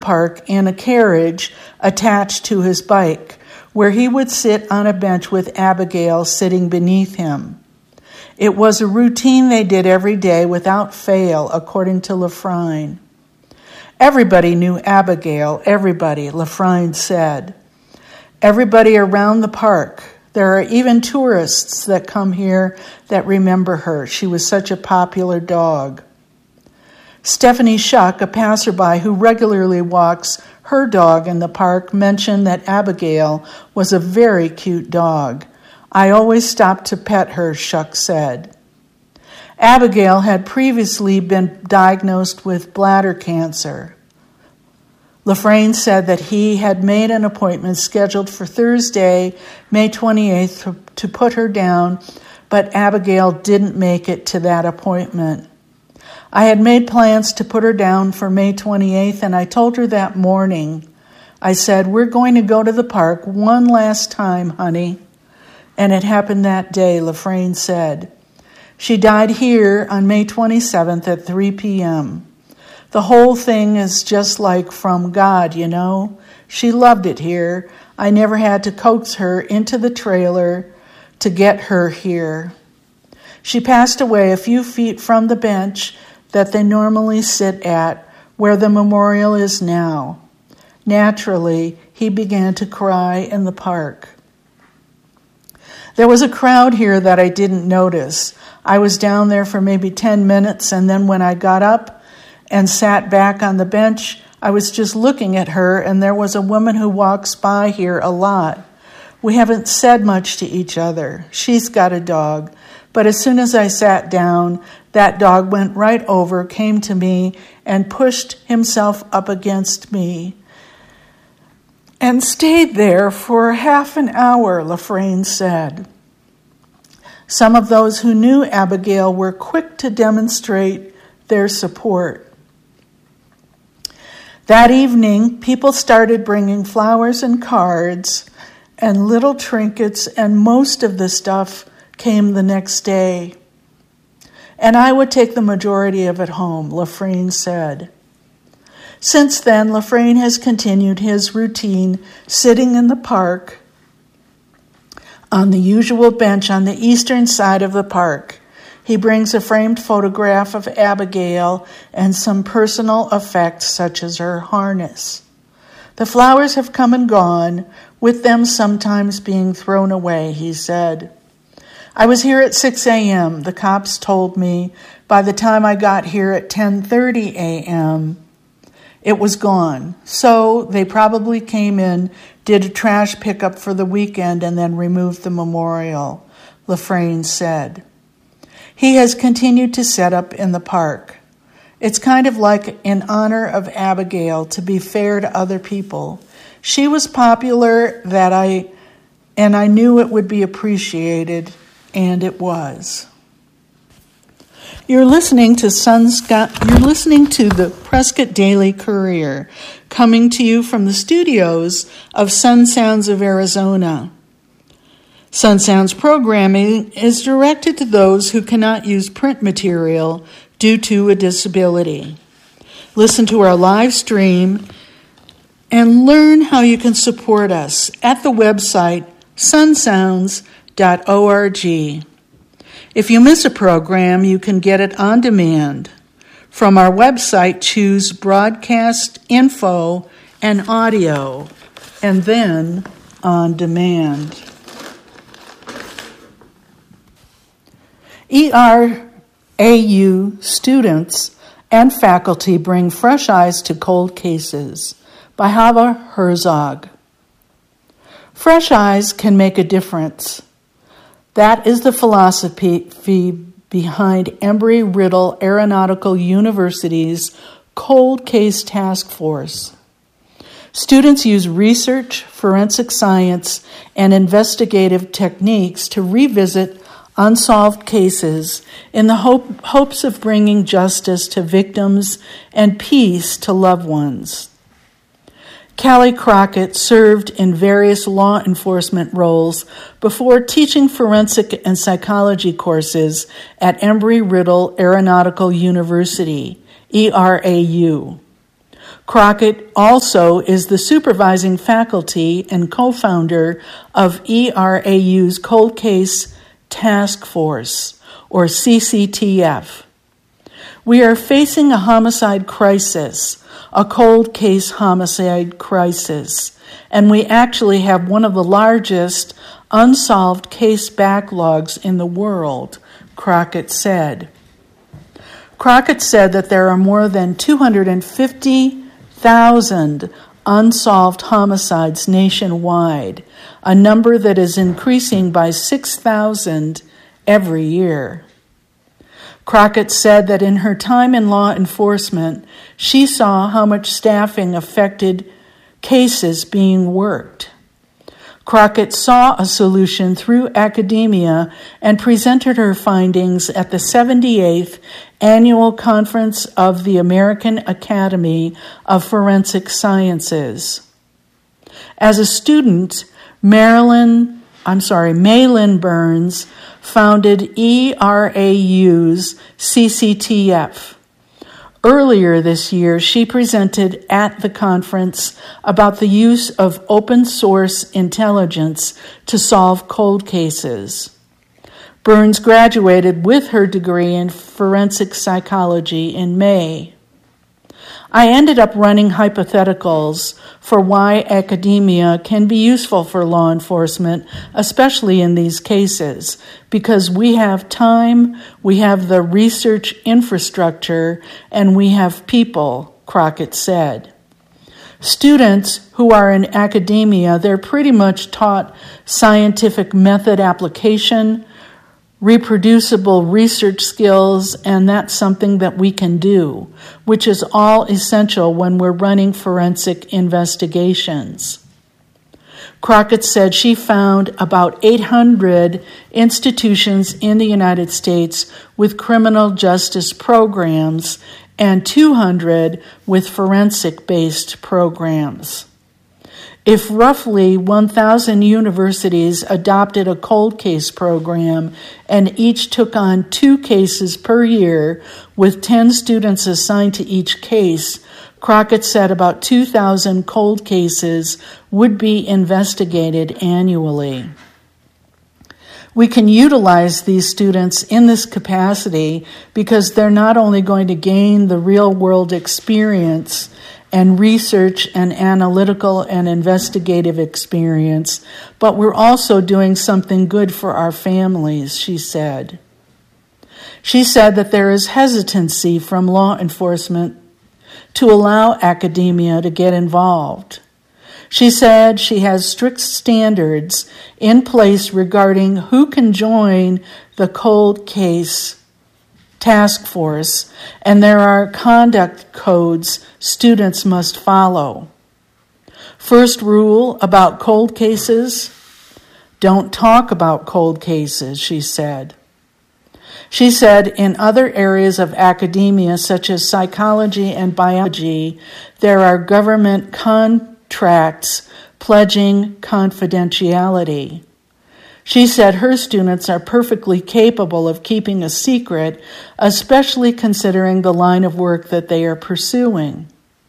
park in a carriage attached to his bike, where he would sit on a bench with Abigail sitting beneath him. It was a routine they did every day without fail, according to Lafrine. Everybody knew Abigail, everybody, Lafrine said. Everybody around the park. There are even tourists that come here that remember her. She was such a popular dog. Stephanie Shuck, a passerby who regularly walks her dog in the park, mentioned that Abigail was a very cute dog. I always stopped to pet her, Shuck said. Abigail had previously been diagnosed with bladder cancer. Lafrine said that he had made an appointment scheduled for Thursday, May 28th, to put her down, but Abigail didn't make it to that appointment. I had made plans to put her down for May 28th, and I told her that morning. I said, "We're going to go to the park one last time, honey." And it happened that day, Lafrine said. She died here on May 27th at 3 p.m. The whole thing is just like from God, you know. She loved it here. I never had to coax her into the trailer to get her here. She passed away a few feet from the bench that they normally sit at, where the memorial is now. Naturally, he began to cry in the park. There was a crowd here that I didn't notice. I was down there for maybe 10 minutes, and then when I got up and sat back on the bench, I was just looking at her, and there was a woman who walks by here a lot. We haven't said much to each other. She's got a dog. But as soon as I sat down, that dog went right over, came to me, and pushed himself up against me and stayed there for half an hour, Lafrine said. Some of those who knew Abigail were quick to demonstrate their support. That evening, people started bringing flowers and cards and little trinkets, and most of the stuff came the next day. And I would take the majority of it home, Lafrine said. Since then, Lafrine has continued his routine, sitting in the park on the usual bench on the eastern side of the park. He brings a framed photograph of Abigail and some personal effects such as her harness. The flowers have come and gone, with them sometimes being thrown away, he said. I was here at 6 a.m., the cops told me. By the time I got here at 10:30 a.m., it was gone. So they probably came in, did a trash pickup for the weekend, and then removed the memorial, Lafrine said. He has continued to set up in the park. It's kind of like in honor of Abigail, to be fair to other people. She was popular, and I knew it would be appreciated, and it was. You're listening to the Prescott Daily Courier, coming to you from the studios of Sun Sounds of Arizona. Sun Sounds programming is directed to those who cannot use print material due to a disability. Listen to our live stream and learn how you can support us at the website sunsounds.org. If you miss a program, you can get it on demand. From our website, choose Broadcast Info and Audio, and then On Demand. ERAU students and faculty bring fresh eyes to cold cases, by Hava Herzog. Fresh eyes can make a difference. That is the philosophy behind Embry-Riddle Aeronautical University's Cold Case Task Force. Students use research, forensic science, and investigative techniques to revisit unsolved cases in the hopes of bringing justice to victims and peace to loved ones. Callie Crockett served in various law enforcement roles before teaching forensic and psychology courses at Embry-Riddle Aeronautical University, ERAU. Crockett also is the supervising faculty and co-founder of ERAU's Cold Case Task Force, or CCTF. We are facing a homicide crisis, a cold case homicide crisis, and we actually have one of the largest unsolved case backlogs in the world, Crockett said. Crockett said that there are more than 250,000 unsolved homicides nationwide, a number that is increasing by 6,000 every year. Crockett said that in her time in law enforcement, she saw how much staffing affected cases being worked. Crockett saw a solution through academia and presented her findings at the 78th Annual Conference of the American Academy of Forensic Sciences. As a student, Maylin Burns founded ERAU's CCTF. Earlier this year, she presented at the conference about the use of open source intelligence to solve cold cases. Burns graduated with her degree in forensic psychology in May. I ended up running hypotheticals for why academia can be useful for law enforcement, especially in these cases, because we have time, we have the research infrastructure, and we have people, Crockett said. Students who are in academia, they're pretty much taught scientific method application, reproducible research skills, and that's something that we can do, which is all essential when we're running forensic investigations. Crockett said she found about 800 institutions in the United States with criminal justice programs and 200 with forensic-based programs. If roughly 1,000 universities adopted a cold case program and each took on 2 cases per year with 10 students assigned to each case, Crockett said about 2,000 cold cases would be investigated annually. We can utilize these students in this capacity because they're not only going to gain the real-world experience and research and analytical and investigative experience, but we're also doing something good for our families, she said. She said that there is hesitancy from law enforcement to allow academia to get involved. She said she has strict standards in place regarding who can join the cold case task force, and there are conduct codes students must follow. First rule about cold cases: don't talk about cold cases, she said. She said in other areas of academia, such as psychology and biology, there are government contracts pledging confidentiality. She said her students are perfectly capable of keeping a secret, especially considering the line of work that they are pursuing.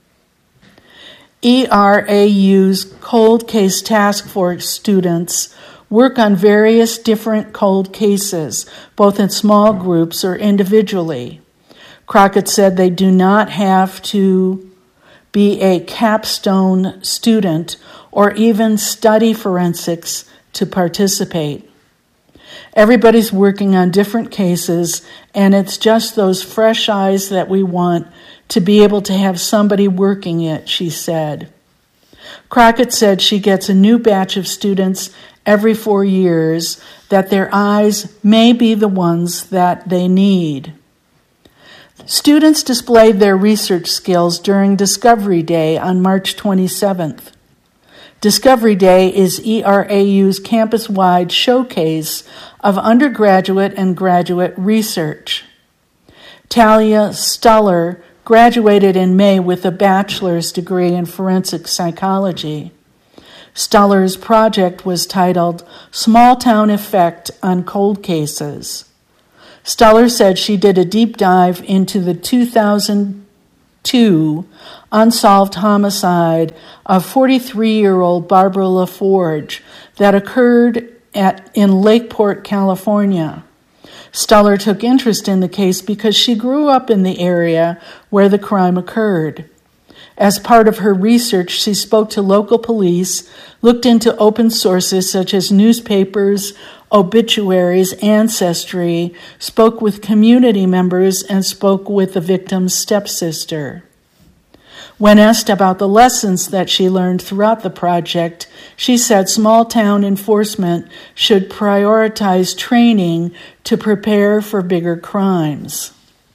ERAU's Cold Case Task Force students work on various different cold cases, both in small groups or individually. Crockett said they do not have to be a capstone student or even study forensics to participate. Everybody's working on different cases, and it's just those fresh eyes that we want to be able to have somebody working it, she said. Crockett said she gets a new batch of students every 4 years, that their eyes may be the ones that they need. Students displayed their research skills during Discovery Day on March 27th. Discovery Day is ERAU's campus-wide showcase of undergraduate and graduate research. Talia Stuller graduated in May with a bachelor's degree in forensic psychology. Stuller's project was titled Small Town Effect on Cold Cases. Stuller said she did a deep dive into the 2000 2 unsolved homicide of 43-year-old Barbara LaForge that occurred in Lakeport, California. Stuller took interest in the case because she grew up in the area where the crime occurred. As part of her research, she spoke to local police, looked into open sources such as newspapers, obituaries, ancestry, spoke with community members, and spoke with the victim's stepsister. When asked about the lessons that she learned throughout the project, she said small-town enforcement should prioritize training to prepare for bigger crimes.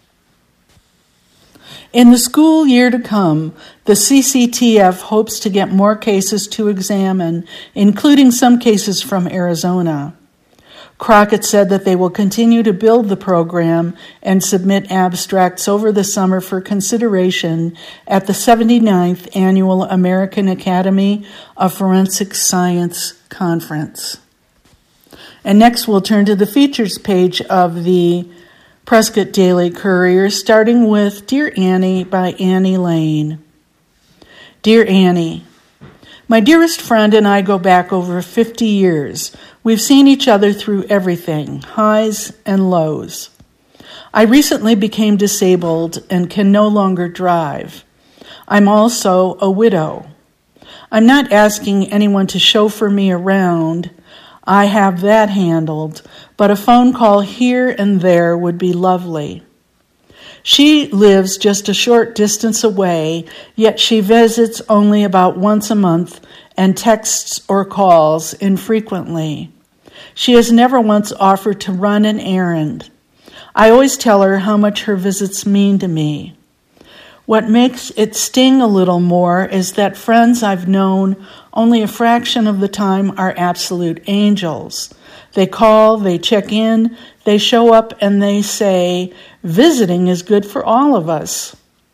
In the school year to come, the CCTF hopes to get more cases to examine, including some cases from Arizona. Crockett said that they will continue to build the program and submit abstracts over the summer for consideration at the 79th Annual American Academy of Forensic Science Conference. And next we'll turn to the features page of the Prescott Daily Courier, starting with Dear Annie by Annie Lane. Dear Annie, my dearest friend and I go back over 50 years. We've seen each other through everything, highs and lows. I recently became disabled and can no longer drive. I'm also a widow. I'm not asking anyone to chauffeur me around. I have that handled, but a phone call here and there would be lovely. She lives just a short distance away, yet she visits only about once a month and texts or calls infrequently. She has never once offered to run an errand. I always tell her how much her visits mean to me. What makes it sting a little more is that friends I've known only a fraction of the time are absolute angels. They call, they check in, they show up, and they say, visiting is good for all of us.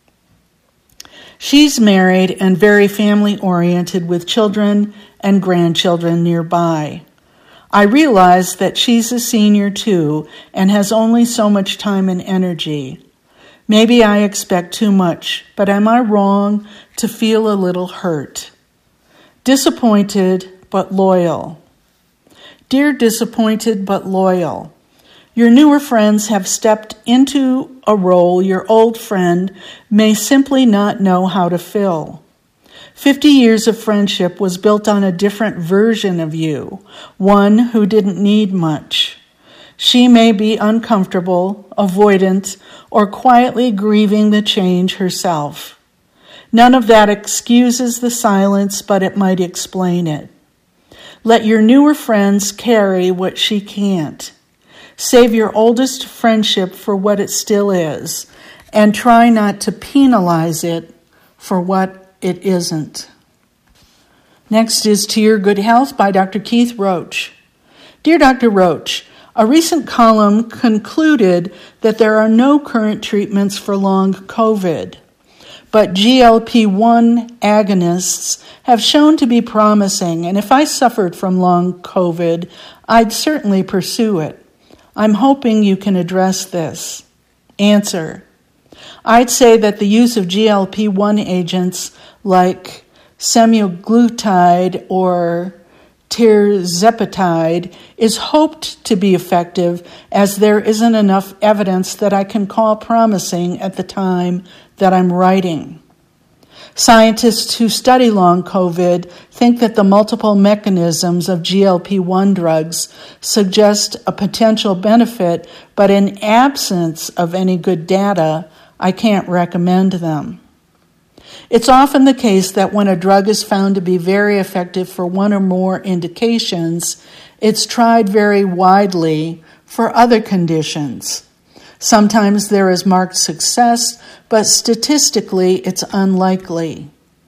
She's married and very family-oriented with children and grandchildren nearby. I realize that she's a senior too and has only so much time and energy. Maybe I expect too much, but am I wrong to feel a little hurt? Disappointed but loyal. Dear disappointed but loyal, your newer friends have stepped into a role your old friend may simply not know how to fill. 50 years of friendship was built on a different version of you, one who didn't need much. She may be uncomfortable, avoidant, or quietly grieving the change herself. None of that excuses the silence, but it might explain it. Let your newer friends carry what she can't. Save your oldest friendship for what it still is, and try not to penalize it for what it isn't. Next is To Your Good Health by Dr. Keith Roach. Dear Dr. Roach, a recent column concluded that there are no current treatments for long COVID, but GLP-1 agonists have shown to be promising, and if I suffered from long COVID, I'd certainly pursue it. I'm hoping you can address this. Answer. I'd say that the use of GLP-1 agents like semaglutide or tirzepatide is hoped to be effective, as there isn't enough evidence that I can call promising at the time that I'm writing. Scientists who study long COVID think that the multiple mechanisms of GLP-1 drugs suggest a potential benefit, but in absence of any good data, I can't recommend them. It's often the case that when a drug is found to be very effective for one or more indications, it's tried very widely for other conditions. Sometimes there is marked success, but statistically it's unlikely.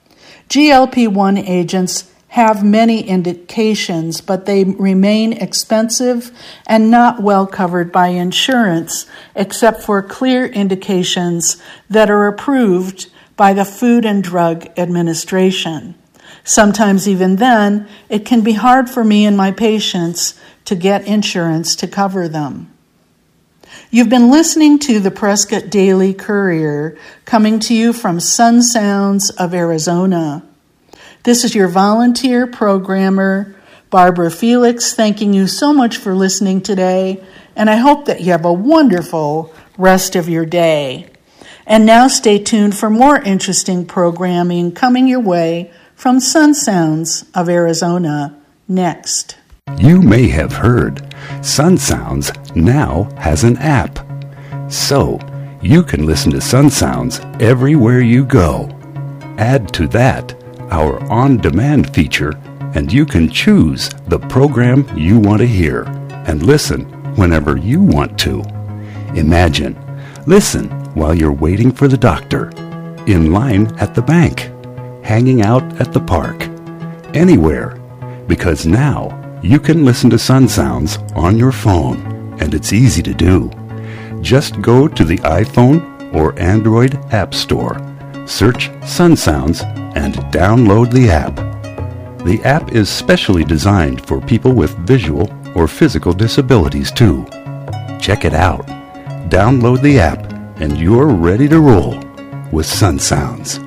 GLP-1 agents have many indications, but they remain expensive and not well covered by insurance, except for clear indications that are approved by the Food and Drug Administration. Sometimes even then, it can be hard for me and my patients to get insurance to cover them. You've been listening to the Prescott Daily Courier, coming to you from Sun Sounds of Arizona. This is your volunteer programmer, Barbara Felix, thanking you so much for listening today, and I hope that you have a wonderful rest of your day. And now stay tuned for more interesting programming coming your way from Sun Sounds of Arizona next. You may have heard Sun Sounds now has an app. So, you can listen to Sun Sounds everywhere you go. Add to that our on-demand feature, and you can choose the program you want to hear and listen whenever you want to. Imagine, listen while you're waiting for the doctor, in line at the bank, hanging out at the park, anywhere, because now you can listen to Sun Sounds on your phone, and it's easy to do. Just go to the iPhone or Android App Store, search Sun Sounds, and download the app. The app is specially designed for people with visual or physical disabilities too. Check it out. Download the app, and you're ready to roll with Sun Sounds.